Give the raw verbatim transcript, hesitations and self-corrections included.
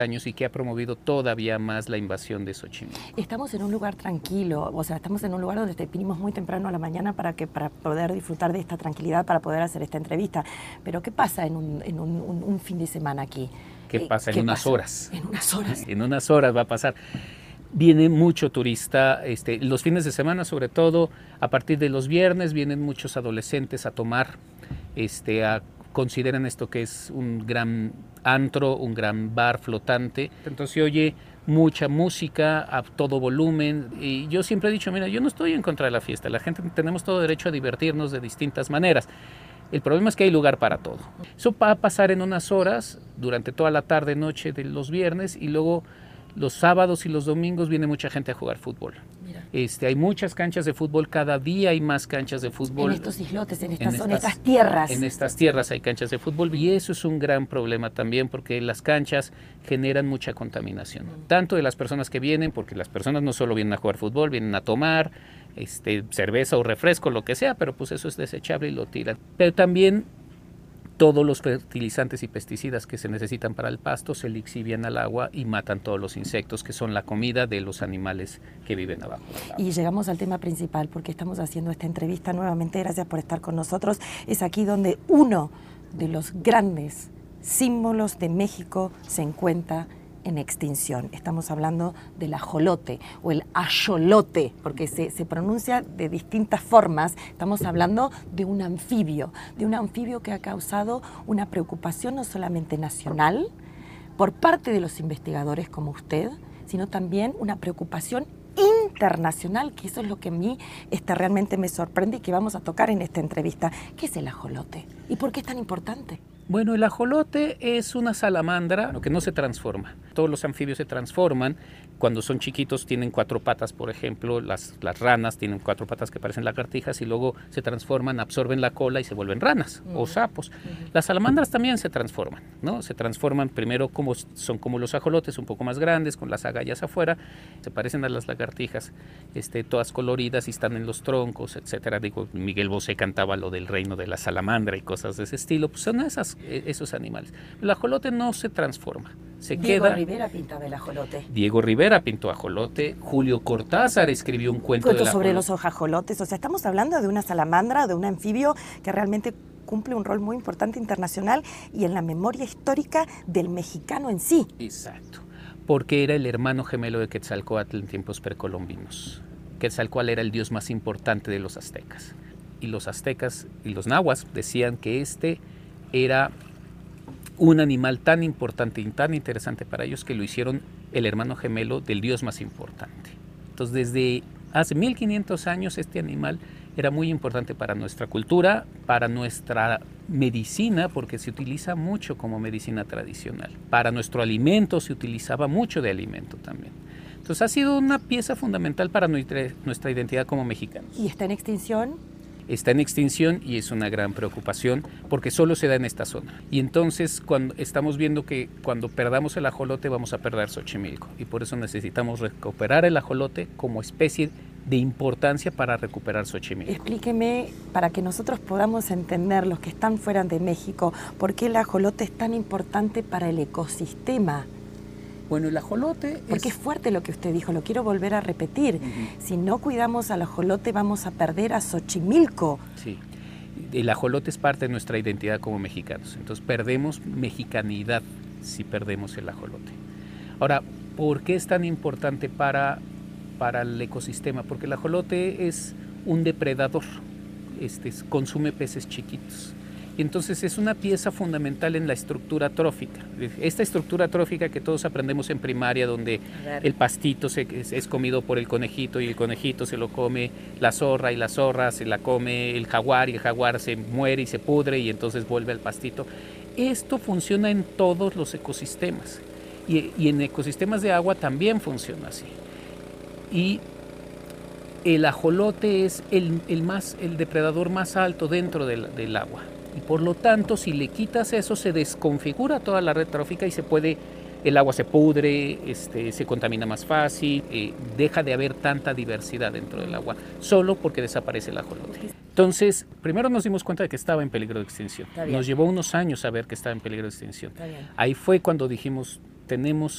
años y que ha promovido todavía más la invasión de Xochimilco. Estamos en un lugar tranquilo, o sea, estamos en un lugar donde te vinimos muy temprano a la mañana para, que, para poder disfrutar de esta tranquilidad, para poder hacer esta entrevista. Pero ¿qué pasa en un, en un, un, un fin de semana aquí? ¿Qué pasa? ¿Qué en unas pasa? horas. En unas horas. En unas horas va a pasar. Viene mucho turista, este, los fines de semana sobre todo, a partir de los viernes vienen muchos adolescentes a tomar, este, a, consideran esto que es un gran antro, un gran bar flotante, entonces se oye mucha música a todo volumen y yo siempre he dicho, mira, yo no estoy en contra de la fiesta, la gente tenemos todo derecho a divertirnos de distintas maneras. El problema es que hay lugar para todo. Eso va a pasar en unas horas, durante toda la tarde, noche de los viernes y luego los sábados y los domingos viene mucha gente a jugar fútbol. Mira. Este, hay muchas canchas de fútbol, cada día hay más canchas de fútbol. En estos islotes, en estas, en en estas, estas tierras. En estas tierras hay canchas de fútbol y eso es un gran problema también porque las canchas generan mucha contaminación. Mm. Tanto de las personas que vienen, porque las personas no solo vienen a jugar fútbol, vienen a tomar este, cerveza o refresco, lo que sea, pero pues eso es desechable y lo tiran. Pero también todos los fertilizantes y pesticidas que se necesitan para el pasto se lixivian al agua y matan todos los insectos que son la comida de los animales que viven abajo del agua. Y llegamos al tema principal, porque estamos haciendo esta entrevista nuevamente, gracias por estar con nosotros. Es aquí donde uno de los grandes símbolos de México se encuentra en extinción. Estamos hablando del ajolote o el axolote, porque se, se pronuncia de distintas formas. Estamos hablando de un anfibio, de un anfibio que ha causado una preocupación no solamente nacional por parte de los investigadores como usted, sino también una preocupación internacional, que eso es lo que a mí este, realmente me sorprende y que vamos a tocar en esta entrevista. ¿Qué es el ajolote? ¿Y por qué es tan importante? Bueno, el ajolote es una salamandra que no se transforma. Todos los anfibios se transforman. Cuando son chiquitos tienen cuatro patas, por ejemplo, las, las ranas tienen cuatro patas que parecen lagartijas y luego se transforman, absorben la cola y se vuelven ranas uh-huh. o sapos. Uh-huh. Las salamandras también se transforman, ¿no? Se transforman primero como son como los ajolotes, un poco más grandes, con las agallas afuera, se parecen a las lagartijas, este, todas coloridas y están en los troncos, etcétera. Digo, Miguel Bosé cantaba lo del reino de la salamandra y cosas de ese estilo, pues son esas, esos animales. El ajolote no se transforma. Se Diego queda. Rivera pintaba el ajolote. Diego Rivera pintó ajolote. Julio Cortázar escribió un cuento, cuento del sobre ajolote. los ajolotes. O sea, estamos hablando de una salamandra, de un anfibio que realmente cumple un rol muy importante internacional y en la memoria histórica del mexicano en sí. Exacto, porque era el hermano gemelo de Quetzalcóatl en tiempos precolombinos. Quetzalcóatl era el dios más importante de los aztecas. Y los aztecas y los nahuas decían que este era un animal tan importante y tan interesante para ellos que lo hicieron el hermano gemelo del dios más importante. Entonces, desde hace mil quinientos años este animal era muy importante para nuestra cultura, para nuestra medicina, porque se utiliza mucho como medicina tradicional. Para nuestro alimento se utilizaba mucho de alimento también. Entonces, ha sido una pieza fundamental para nuestra, nuestra identidad como mexicanos. ¿Y está en extinción? Está en extinción y es una gran preocupación porque solo se da en esta zona. Y entonces cuando estamos viendo que cuando perdamos el ajolote vamos a perder Xochimilco y por eso necesitamos recuperar el ajolote como especie de importancia para recuperar Xochimilco. Explíqueme, para que nosotros podamos entender, los que están fuera de México, por qué el ajolote es tan importante para el ecosistema. Bueno, el ajolote Porque es... es fuerte lo que usted dijo, lo quiero volver a repetir. Uh-huh. Si no cuidamos al ajolote vamos a perder a Xochimilco. Sí, el ajolote es parte de nuestra identidad como mexicanos. Entonces perdemos mexicanidad si perdemos el ajolote. Ahora, ¿por qué es tan importante para, para el ecosistema? Porque el ajolote es un depredador, este, consume peces chiquitos. Y entonces es una pieza fundamental en la estructura trófica. Esta estructura trófica que todos aprendemos en primaria, donde el pastito se, es, es comido por el conejito y el conejito se lo come la zorra y la zorra se la come el jaguar y el jaguar se muere y se pudre y entonces vuelve al pastito. Esto funciona en todos los ecosistemas y, y en ecosistemas de agua también funciona así. Y el ajolote es el, el, más, el depredador más alto dentro del, del agua. Y por lo tanto, si le quitas eso, se desconfigura toda la red trófica y se puede, el agua se pudre, este, se contamina más fácil, eh, deja de haber tanta diversidad dentro del agua, solo porque desaparece el ajolote. Entonces, primero nos dimos cuenta de que estaba en peligro de extinción. Nos llevó unos años saber que estaba en peligro de extinción. Ahí fue cuando dijimos, tenemos